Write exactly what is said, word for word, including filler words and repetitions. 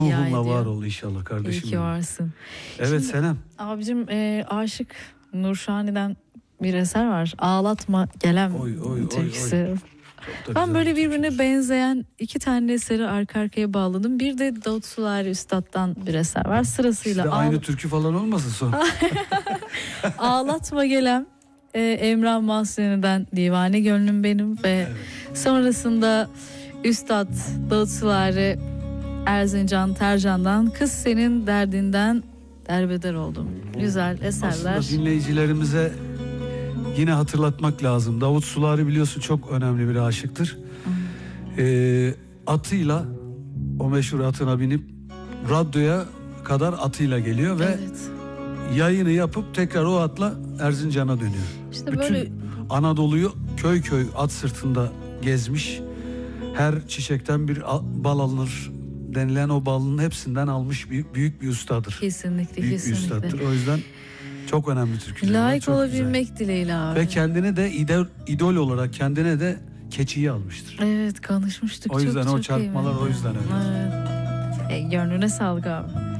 Ruhunla var ol inşallah kardeşim. İyi ki varsın. Evet Şimdi, Senem. Abicim e, Aşık Nurşani'den bir eser var. Ağlatma Gelem Oy, oy, oy, türküsü. oy. Ben böyle birbirine benzeyen iki tane eseri arka arkaya bağladım. Bir de Davut Sulari Üstad'dan bir eser var. Sırasıyla Size ağla... aynı türkü falan olmasın sonra. Ağlatma Gelem, e, Emrah Mahsuni'den Divane Gönlüm Benim ve evet. Sonrasında Üstad Davut Sulari Erzincan Tercan'dan Kız Senin Derdinden Derbeder Oldum. Güzel eserler. Aslında dinleyicilerimize yine hatırlatmak lazım. Davut Sulari biliyorsun çok önemli bir aşıktır. Ee, atıyla, o meşhur atına binip radyoya kadar atıyla geliyor ve evet. yayını yapıp tekrar o atla Erzincan'a dönüyor. İşte bütün böyle... Anadolu'yu köy köy at sırtında gezmiş. Her çiçekten bir bal alınır denilen o balın hepsinden almış büyük, büyük bir ustadır. Kesinlikle, büyük kesinlikle. bir ustadır. O yüzden çok önemli türküler. Layık çok olabilmek güzel. dileğiyle abi. Ve kendine de idol, idol olarak kendine de keçiyi almıştır. Evet, konuşmuştuk. O yüzden çok, o çok çarpmalar kıymetli. o yüzden öyle. Evet. E, gönlüne sağlık abi.